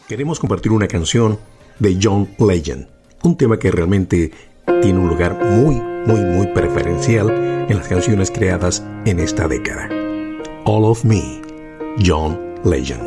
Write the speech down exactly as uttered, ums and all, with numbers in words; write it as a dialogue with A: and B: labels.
A: Queremos compartir una canción de John Legend, un tema que realmente tiene un lugar muy, muy, muy preferencial en las canciones creadas en esta década. All of Me, John Legend.